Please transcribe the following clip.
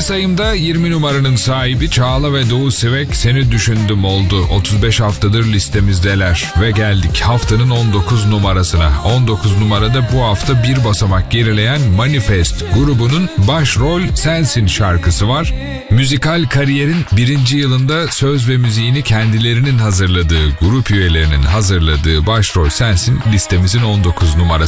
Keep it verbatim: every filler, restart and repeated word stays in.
sayımda yirmi numaranın sahibi Çağla ve Doğu Sivek Seni Düşündüm oldu. otuz beş haftadır listemizdeler ve geldik haftanın on dokuz numarasına. on dokuz numarada bu hafta bir basamak gerileyen Manifest grubunun Başrol Sensin şarkısı var. Müzikal kariyerin birinci yılında söz ve müziğini kendilerinin hazırladığı, grup üyelerinin hazırladığı Başrol Sensin listemizin on dokuz numarası.